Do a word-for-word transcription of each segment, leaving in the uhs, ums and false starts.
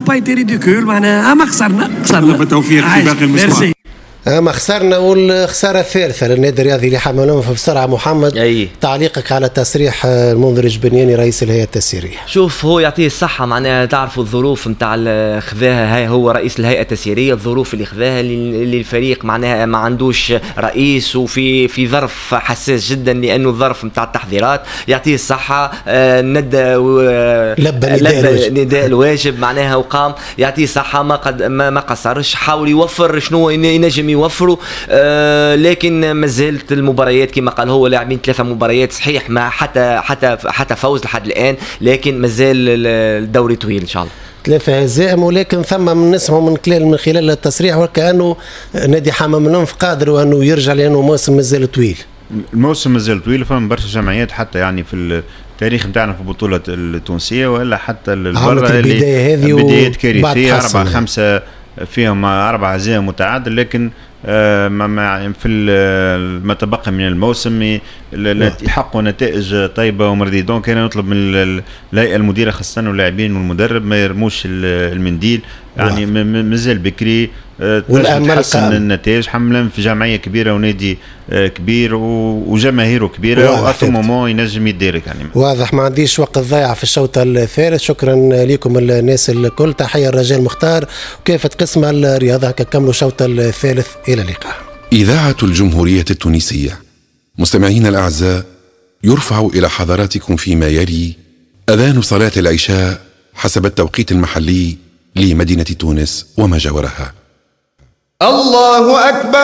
با ايتي ريديكول معناها ما خسرنا خسرنا. بالتوفيق في باقي المشوار. ما خسرنا، والخساره الثالثه للنادي الرياضي اللي حملهم في بسرعه. محمد، أي. تعليقك على تصريح المنذر الجبنياني رئيس الهيئه التسييريه؟ شوف، هو يعطيه الصحه، معناها تعرفوا الظروف نتاع خذاها، هاي هو رئيس الهيئه التسييريه، الظروف اللي خذاها اللي الفريق معناها ما عندوش رئيس وفي في ظرف حساس جدا، لانه الظرف نتاع التحضيرات. يعطيه الصحه، آه ندى لبى نداء نداء الواجب معناها وقام. يعطيه الصحه، ما قد ما, ما قصرش، حاول يوفر شنو ينجم يوفروا. آه لكن ما زالت المباريات كما قال هو، لاعبين ثلاثه مباريات صحيح، ما حتى حتى حتى فوز لحد الان، لكن ما زال الدوري طويل ان شاء الله. ثلاثة هزائم، ولكن ثم من نسمع من خلال من خلال التصريح وكأنه نادي حمام النمف قادر أنه يرجع، لأنه موسم مازال طويل. الموسم مازال طويل، فما برشا جمعيات حتى يعني في التاريخ نتاعنا في البطولة التونسية ولا حتى البرة البداية هذه بدايات كارثية، أربعة خمسة فيهم أربع هزائم متعادل، لكن آه ما في ما تبقى من الموسم يحققوا نتائج طيبه ومرضيه. دونك كان نطلب من الهيئه المديره خاصه واللاعبين والمدرب ما يرموش المنديل، يعني مازال بكري تحسن النتائج. حملان في جمعيه كبيره ونادي كبير وجماهيره كبيره، وأثم مومون ينجم يديرك يعني. واضح، ما عنديش وقت ضايع في الشوط الثالث. شكرا لكم الناس الكل، تحيه الرجال مختار وكافه قسم الرياضه. كملوا الشوط الثالث، الى اللقاء. إذاعة الجمهورية التونسية. مستمعينا الأعزاء، يرفع إلى حضراتكم فيما يلي أذان صلاة العشاء حسب التوقيت المحلي لمدينة تونس وما جاورها. الله أكبر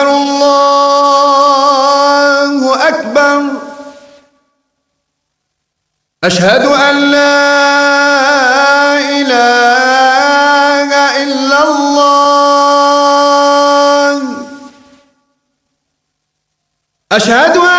الله أكبر، أشهد أن لا إله إلا الله، أشهد